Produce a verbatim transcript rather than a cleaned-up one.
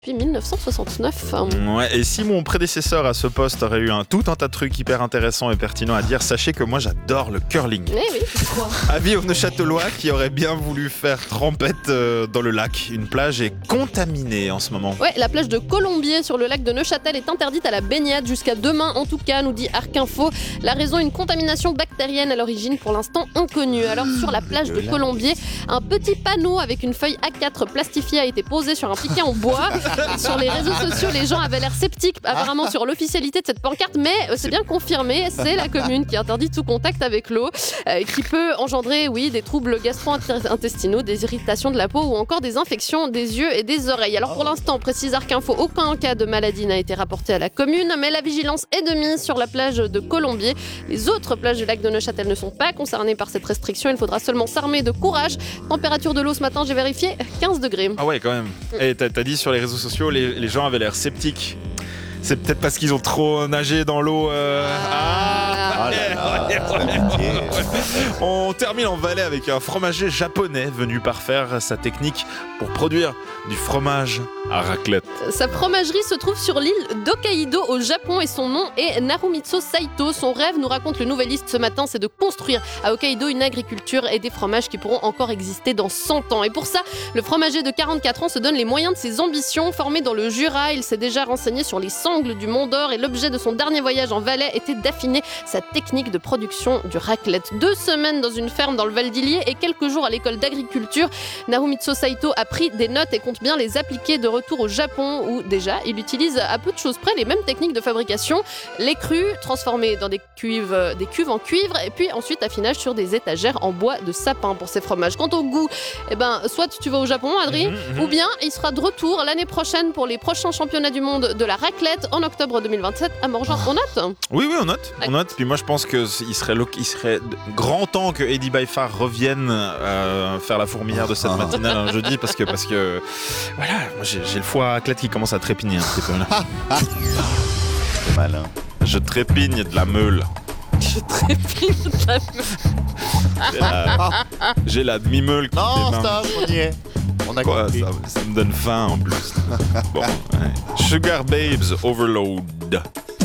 Depuis dix-neuf cent soixante-neuf. Ouais, et si mon prédécesseur à ce poste aurait eu un tout un tas de trucs hyper intéressants et pertinents à dire, sachez que moi j'adore le curling. Eh oui, pourquoi ? Avis aux Neuchâtelois qui auraient bien voulu faire trempette euh, dans le lac. Une plage est contaminée en ce moment. Ouais, la plage de Colombier sur le lac de Neuchâtel est interdite à la baignade jusqu'à demain en tout cas, nous dit Arc Info. La raison, une contamination bactérienne à l'origine pour l'instant inconnue. Alors sur la plage de Colombier, un petit panneau avec une feuille A quatre plastifiée a été posé sur un piquet en bois. Sur les réseaux sociaux, les gens avaient l'air sceptiques apparemment sur l'officialité de cette pancarte, mais euh, c'est bien confirmé, c'est la commune qui interdit tout contact avec l'eau, euh, qui peut engendrer, oui, des troubles gastro-intestinaux, des irritations de la peau ou encore des infections des yeux et des oreilles. Alors pour l'instant, précise Arc Info, aucun cas de maladie n'a été rapporté à la commune, mais la vigilance est de mise sur la plage de Colombier. Les autres plages du lac de Neuchâtel ne sont pas concernées par cette restriction, il faudra seulement s'armer de courage. Température de l'eau ce matin, j'ai vérifié, quinze degrés. Ah ouais, quand même. Et t'as, t'as dit sur les réseaux sociaux, les, les gens avaient l'air sceptiques. C'est peut-être parce qu'ils ont trop nagé dans l'eau. Euh... Ah, Oh là là, ouais. On termine en Valais avec un fromager japonais venu parfaire sa technique pour produire du fromage à raclette. Sa fromagerie se trouve sur l'île d'Hokkaido au Japon et son nom est Narumitsu Saito. Son rêve, nous raconte le Nouvelliste ce matin, c'est de construire à Hokkaido une agriculture et des fromages qui pourront encore exister dans cent ans. Et pour ça, le fromager de quarante-quatre ans se donne les moyens de ses ambitions. Formé dans le Jura, il s'est déjà renseigné sur les sangles du Mont d'Or et l'objet de son dernier voyage en Valais était d'affiner sa technique de production du raclette. Deux semaines dans une ferme dans le Val d'Illier et quelques jours à l'école d'agriculture, Narumitsu Saito a pris des notes et compte bien les appliquer de retour au Japon où déjà il utilise à peu de choses près les mêmes techniques de fabrication, les crus transformés dans des cuves, des cuves en cuivre et puis ensuite affinage sur des étagères en bois de sapin pour ces fromages. Quant au goût, eh ben, soit tu vas au Japon, Adri, mmh, mmh. ou bien il sera de retour l'année prochaine pour les prochains championnats du monde de la raclette en octobre deux mille vingt-sept à Morges. On note ? Oui, oui, on note. On note. Puis moi, je pense qu'il serait, il serait grand temps que Eddie Baifar revienne euh, faire la fourmilière de cette matinale un jeudi parce que, parce que voilà, moi, j'ai, j'ai le foie à raclette qui commence à trépigner un petit peu là. C'est malin. Je trépigne de la meule. Je trépigne de la meule. J'ai la, j'ai la demi-meule qui Non, démarre. stop, on y est. On a Quoi, compris. ça, ça me donne faim en plus. Bon, ouais. Sugar Babes Overload.